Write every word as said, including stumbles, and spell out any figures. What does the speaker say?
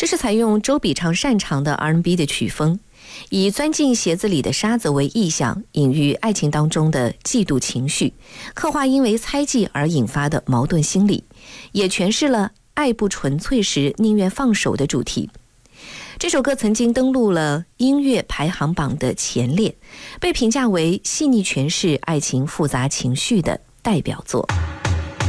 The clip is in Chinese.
这是采用周笔畅擅长的 R and B 的曲风，以钻进鞋子里的沙子为意象，隐喻爱情当中的嫉妒情绪，刻画因为猜忌而引发的矛盾心理，也诠释了爱不纯粹时宁愿放手的主题。这首歌曾经登陆了音乐排行榜的前列，被评价为细腻诠释爱情复杂情绪的代表作。